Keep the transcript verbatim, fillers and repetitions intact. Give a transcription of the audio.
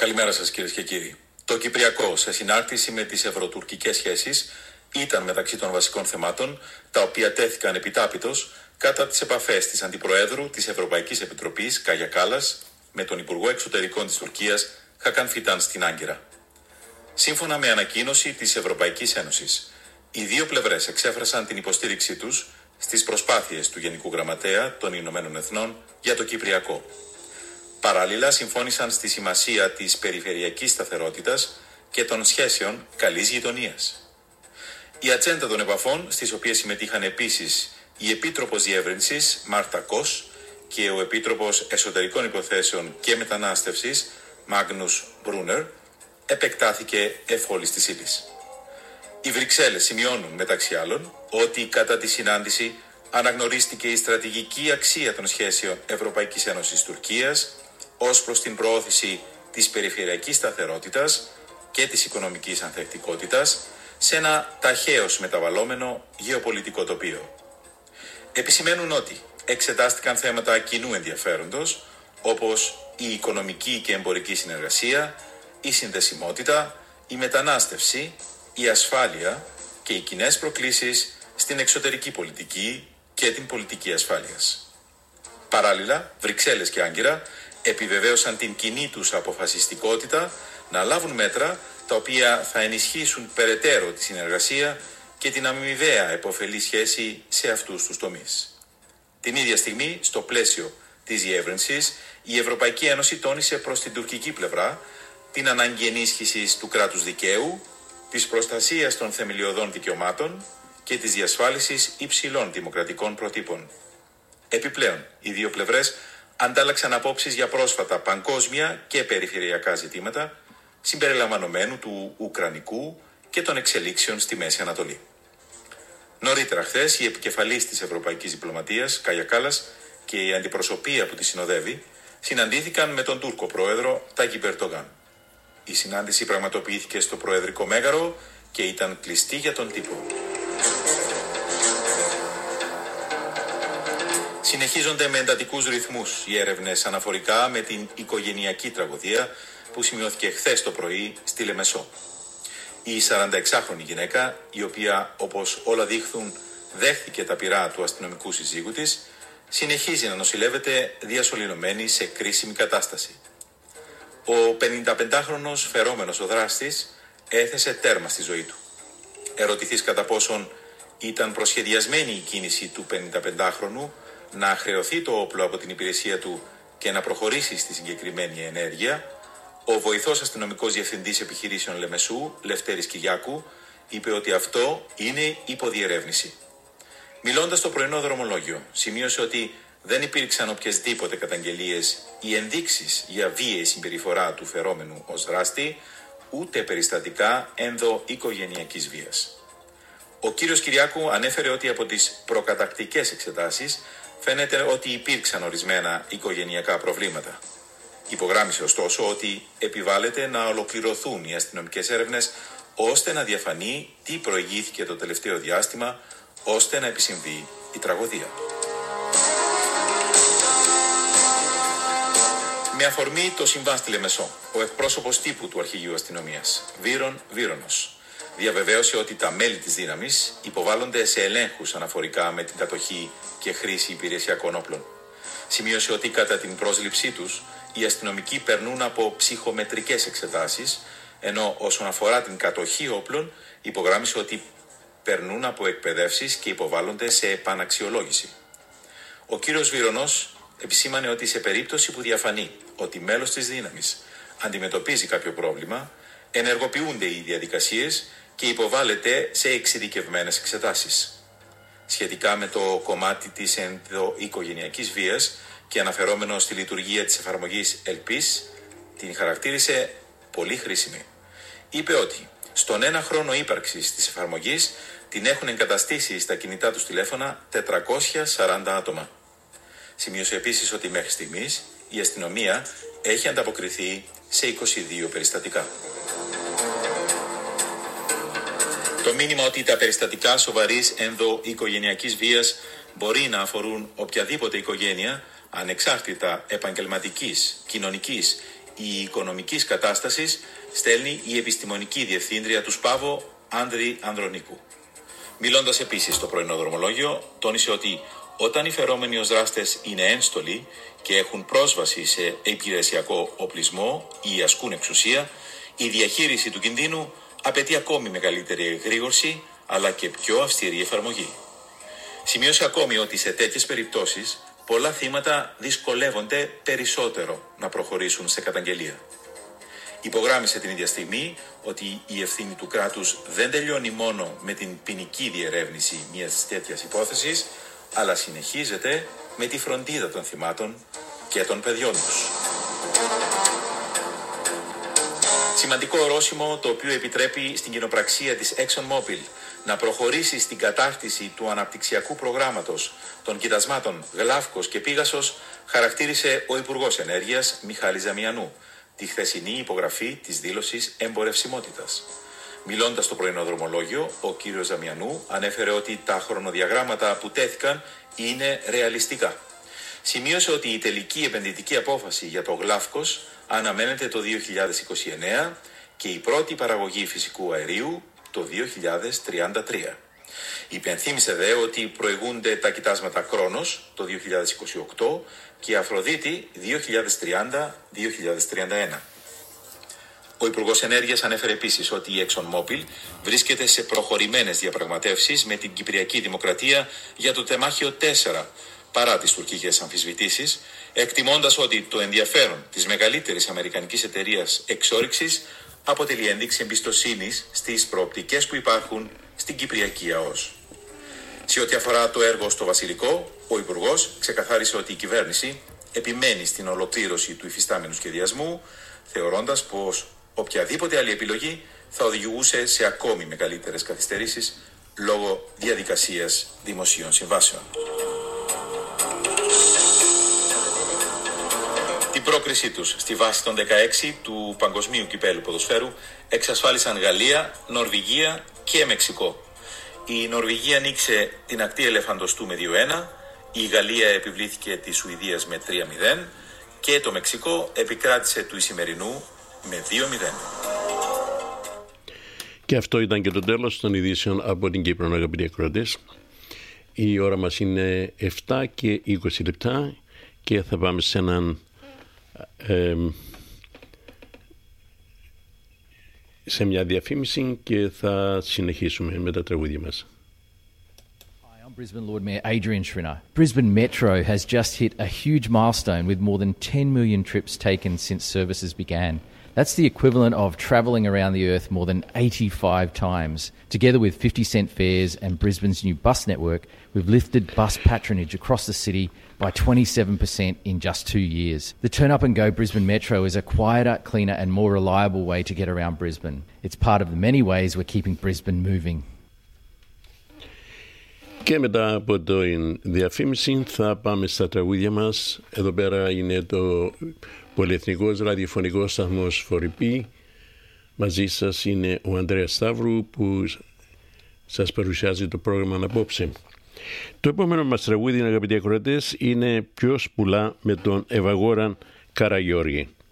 Καλημέρα σας κυρίες και κύριοι. Το Κυπριακό, σε συνάρτηση με τις ευρωτουρκικές σχέσεις, ήταν μεταξύ των βασικών θεμάτων, τα οποία τέθηκαν επιτάπητος κατά τις επαφές της Αντιπροέδρου της Ευρωπαϊκής Επιτροπής, Κάγια Κάλλας, με τον Υπουργό Εξωτερικών της Τουρκίας, Χακάν Φιντάν, στην Άγκυρα. Σύμφωνα με ανακοίνωση της Ευρωπαϊκής Ένωσης, οι δύο πλευρές εξέφρασαν την υποστήριξή τους στις προσπάθειες του Γενικού Γραμματέα των Ηνωμένων Εθνών για το Κυπριακό. Παράλληλα, συμφώνησαν στη σημασία της περιφερειακής σταθερότητας και των σχέσεων καλής γειτονίας. Η ατζέντα των επαφών, στις οποίες συμμετείχαν επίσης η Επίτροπος Διεύρυνσης Μάρτα Κος και ο Επίτροπος Εσωτερικών Υποθέσεων και Μετανάστευσης Μάγνους Μπρούνερ, επεκτάθηκε εφόλης της ύλης. Οι Βρυξέλλες σημειώνουν μεταξύ άλλων ότι κατά τη συνάντηση αναγνωρίστηκε η στρατηγική αξία των σχέσεων Ευρωπαϊκής Ένωσης Τουρκίας ως προς την προώθηση της περιφερειακής σταθερότητας και της οικονομικής ανθεκτικότητας σε ένα ταχαίως μεταβαλλόμενο γεωπολιτικό τοπίο. Επισημαίνουν ότι εξετάστηκαν θέματα κοινού ενδιαφέροντος, όπως η οικονομική και εμπορική συνεργασία, η συνδεσιμότητα, η μετανάστευση, η ασφάλεια και οι κοινές προκλήσεις στην εξωτερική πολιτική και την πολιτική ασφάλειας. Παράλληλα, Βρυξέλλες και Άγκυρα επιβεβαίωσαν την κοινή τους αποφασιστικότητα να λάβουν μέτρα τα οποία θα ενισχύσουν περαιτέρω τη συνεργασία και την αμοιβαία επωφελή σχέση σε αυτούς τους τομείς. Την ίδια στιγμή, στο πλαίσιο της διεύρυνσης, η Ευρωπαϊκή Ένωση τόνισε προς την τουρκική πλευρά την ανάγκη ενίσχυσης του κράτους δικαίου, της προστασίας των θεμελιωδών δικαιωμάτων και της διασφάλισης υψηλών δημοκρατικών προτύπων. Επιπλέον, οι δύο πλευρές αντάλλαξαν απόψεις για πρόσφατα παγκόσμια και περιφερειακά ζητήματα, συμπεριλαμβανομένου του Ουκρανικού και των εξελίξεων στη Μέση Ανατολή. Νωρίτερα χθες, η επικεφαλής της Ευρωπαϊκής Διπλωματίας, Κάγια Κάλλας, και η αντιπροσωπεία που τη συνοδεύει συναντήθηκαν με τον Τούρκο πρόεδρο Ταγιπ Ερντογάν. Η συνάντηση πραγματοποιήθηκε στο Προεδρικό Μέγαρο και ήταν κλειστή για τον τύπο. Συνεχίζονται με εντατικούς ρυθμούς οι έρευνες αναφορικά με την οικογενειακή τραγωδία που σημειώθηκε χθες το πρωί στη Λεμεσό. Η σαρανταεξάχρονη γυναίκα, η οποία όπως όλα δείχνουν δέχθηκε τα πυρά του αστυνομικού συζύγου της, συνεχίζει να νοσηλεύεται διασωληνωμένη σε κρίσιμη κατάσταση. Ο πενηνταπεντάχρονος φερόμενος ο δράστης έθεσε τέρμα στη ζωή του. Ερωτηθείς κατά πόσον ήταν προσχεδιασμένη η κίνηση του πενηνταπεντάχρονου να χρεωθεί το όπλο από την υπηρεσία του και να προχωρήσει στη συγκεκριμένη ενέργεια, ο βοηθός αστυνομικός διευθυντής επιχειρήσεων Λεμεσού, Λευτέρης Κυριάκου, είπε ότι αυτό είναι υποδιερεύνηση. Μιλώντας στο πρωινό δρομολόγιο, σημείωσε ότι δεν υπήρξαν οποιασδήποτε καταγγελίες ή ενδείξεις για βίαιη συμπεριφορά του φερόμενου ως δράστη, ούτε περιστατικά ενδοοικογενειακής βίας. Ο κύριος Κυριάκου ανέφερε ότι από τις προκαταρκτικές εξετάσεις φαίνεται ότι υπήρξαν ορισμένα οικογενειακά προβλήματα. Υπογράμμισε ωστόσο ότι επιβάλλεται να ολοκληρωθούν οι αστυνομικές έρευνες ώστε να διαφανεί τι προηγήθηκε το τελευταίο διάστημα ώστε να επισυμβεί η τραγωδία. Με αφορμή το συμβάν στη Λεμεσό, ο εκπρόσωπος τύπου του Αρχηγείου Αστυνομίας, Βύρον Βύρονος, διαβεβαίωσε ότι τα μέλη της δύναμης υποβάλλονται σε ελέγχους αναφορικά με την κατοχή και χρήση υπηρεσιακών όπλων. Σημείωσε ότι κατά την πρόσληψή τους, οι αστυνομικοί περνούν από ψυχομετρικές εξετάσεις, ενώ όσον αφορά την κατοχή όπλων, υπογράμμισε ότι περνούν από εκπαιδεύσεις και υποβάλλονται σε επαναξιολόγηση. Ο κύριος Βύρονος επισήμανε ότι σε περίπτωση που διαφανεί ότι μέλος της δύναμης αντιμετωπίζει κάποιο πρόβλημα, ενεργοποιούνται οι διαδικασίες και υποβάλλεται σε εξειδικευμένες εξετάσεις. Σχετικά με το κομμάτι της ενδοοικογενειακής βίας και αναφερόμενο στη λειτουργία της εφαρμογής Ελπίς, την χαρακτήρισε πολύ χρήσιμη. Είπε ότι στον ένα χρόνο ύπαρξης της εφαρμογής την έχουν εγκαταστήσει στα κινητά τους τηλέφωνα τετρακόσια σαράντα άτομα. Σημείωσε επίσης ότι μέχρι στιγμής η αστυνομία έχει ανταποκριθεί σε είκοσι δύο περιστατικά. Το μήνυμα ότι τα περιστατικά σοβαρής ενδοοικογενειακής βίας μπορεί να αφορούν οποιαδήποτε οικογένεια, ανεξάρτητα επαγγελματικής, κοινωνικής η οικονομικής κατάστασης, στέλνει η επιστημονική διευθύντρια του ΣΠΑΒΟ, Άνδρη Ανδρονίκου. Μιλώντας επίσης στο πρωινό δρομολόγιο, τόνισε ότι όταν οι φερόμενοι ως δράστες είναι ένστολοι και έχουν πρόσβαση σε υπηρεσιακό οπλισμό ή ασκούν εξουσία, η διαχείριση του κινδύνου απαιτεί ακόμη μεγαλύτερη εγρήγορση αλλά και πιο αυστηρή εφαρμογή. Σημείωσε ακόμη ότι σε τέτοιες περιπτώσεις πολλά θύματα δυσκολεύονται περισσότερο να προχωρήσουν σε καταγγελία. Υπογράμμισε την ίδια στιγμή ότι η ευθύνη του κράτους δεν τελειώνει μόνο με την ποινική διερεύνηση μιας τέτοιας υπόθεσης, αλλά συνεχίζεται με τη φροντίδα των θυμάτων και των παιδιών τους. Σημαντικό ορόσημο το οποίο επιτρέπει στην κοινοπραξία της ExxonMobil να προχωρήσει στην κατάρτιση του αναπτυξιακού προγράμματος των κοιτασμάτων Γλάφκος και Πίγασος χαρακτήρισε ο Υπουργός Ενέργειας Μιχάλης Ζαμιανού τη χθεσινή υπογραφή της δήλωσης εμπορευσιμότητας. Μιλώντας στο πρωινό δρομολόγιο, ο κύριος Ζαμιανού ανέφερε ότι τα χρονοδιαγράμματα που τέθηκαν είναι ρεαλιστικά. Σημείωσε ότι η τελική επενδυτική απόφαση για το Γλάφκος αναμένεται το δύο χιλιάδες είκοσι εννέα και η πρώτη παραγωγή φυσικού αερίου το δύο χιλιάδες τριάντα τρία. Υπενθύμισε δε ότι προηγούνται τα κοιτάσματα Κρόνος το δύο χιλιάδες είκοσι οκτώ και η Αφροδίτη δύο χιλιάδες τριάντα με δύο χιλιάδες τριάντα ένα. Ο Υπουργός Ενέργειας ανέφερε επίσης ότι η ExxonMobil βρίσκεται σε προχωρημένες διαπραγματεύσεις με την Κυπριακή Δημοκρατία για το τεμάχιο τέσσερα, παρά τις τουρκικές αμφισβητήσεις, εκτιμώντας ότι το ενδιαφέρον της μεγαλύτερης αμερικανικής εταιρείας εξόρυξης αποτελεί ένδειξη εμπιστοσύνης στις προοπτικές που υπάρχουν στην Κυπριακή ΑΟΣ. Σε ό,τι αφορά το έργο στο Βασιλικό, ο Υπουργός ξεκαθάρισε ότι η κυβέρνηση επιμένει στην ολοκλήρωση του υφιστάμενου σχεδιασμού, θεωρώντας πως οποιαδήποτε άλλη επιλογή θα οδηγούσε σε ακόμη μεγαλύτερες καθυστερήσεις λόγω διαδικασίας δημοσίων συμβάσεων. Την πρόκρισή τους στη βάση των δεκαέξι του Παγκοσμίου Κυπέλλου Ποδοσφαίρου εξασφάλισαν Γαλλία, Νορβηγία και Μεξικό. Η Νορβηγία νίκησε την ακτή Ελεφαντοστού με δύο ένα, η Γαλλία επιβλήθηκε τη Σουηδίας με τρία μηδέν και το Μεξικό επικράτησε του Ισημερινού με δύο μηδέν. Και αυτό ήταν και το τέλος των ειδήσεων από την Κύπρο, αγαπητοί ακροατές. Η ώρα μας είναι επτά και είκοσι λεπτά και θα πάμε σε έναν ε, σε μια διαφήμιση και θα συνεχίσουμε με τα τραγούδια μας. Hi, I'm Brisbane Lord Mayor Adrian Schrinner. Brisbane Metro has just hit a huge milestone with more than ten million trips taken since services began. That's the equivalent of travelling around the earth more than eighty-five times. Together with fifty cent fares and Brisbane's new bus network, we've lifted bus patronage across the city by twenty-seven percent in just two years. The Turn Up and Go Brisbane Metro is a quieter, cleaner and more reliable way to get around Brisbane. It's part of the many ways we're keeping Brisbane moving. Και μετά από την διαφήμιση θα πάμε στα τραγούδια μας. Εδώ πέρα είναι το πολυεθνικός ραδιοφωνικός σταθμός φορυπή. Μαζί σας είναι ο Ανδρέας Σταύρου που σας παρουσιάζει το πρόγραμμα απόψε. Το επόμενο μας τραγούδι, αγαπητοί ακροατές, είναι «Ποιος πουλά» με τον Ευαγόραν Καραγιώργη.